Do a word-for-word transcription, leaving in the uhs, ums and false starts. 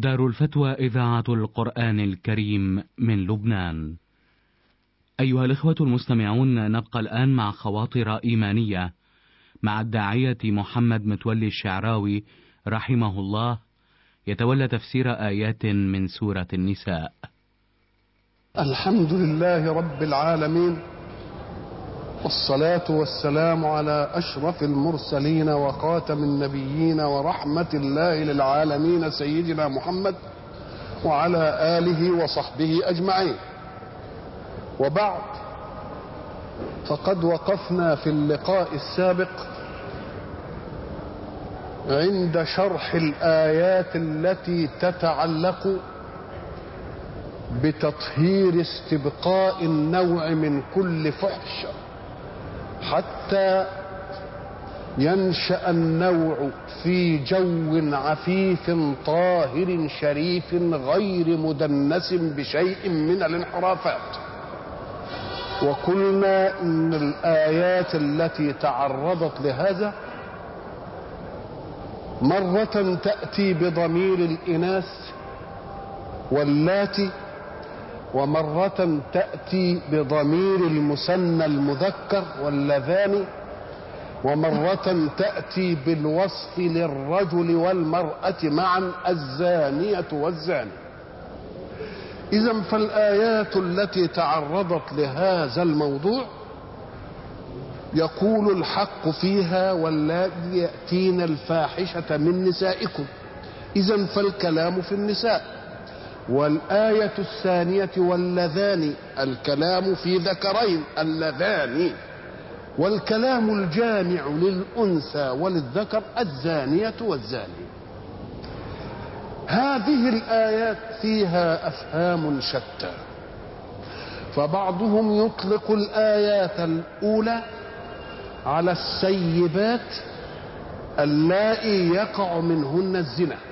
دار الفتوى إذاعة القرآن الكريم من لبنان. أيها الإخوة المستمعون، نبقى الآن مع خواطر إيمانية مع الداعية محمد متولي الشعراوي رحمه الله، يتولى تفسير آيات من سورة النساء. الحمد لله رب العالمين، والصلاة والسلام على أشرف المرسلين وخاتم النبيين ورحمة الله للعالمين سيدنا محمد وعلى آله وصحبه أجمعين. وبعد، فقد وقفنا في اللقاء السابق عند شرح الآيات التي تتعلق بتطهير استبقاء النوع من كل فحش حتى ينشأ النوع في جو عفيف طاهر شريف غير مدنس بشيء من الانحرافات. وقلنا إن الآيات التي تعرضت لهذا مرة تأتي بضمير الإناث واللاتي، ومرة تأتي بضمير المثنى المذكر واللذان، ومرة تأتي بالوصف للرجل والمرأة معا الزانية والزاني. إذن فالآيات التي تعرضت لهذا الموضوع يقول الحق فيها: واللاتي يأتين الفاحشة من نسائكم. إذن فالكلام في النساء. والآية الثانية واللذان، الكلام في ذكرين اللذان، والكلام الجامع للأنثى وللذكر الزانية والزاني. هذه الآيات فيها أفهام شتى، فبعضهم يطلق الآيات الأولى على السيبات اللائي يقع منهن الزنا،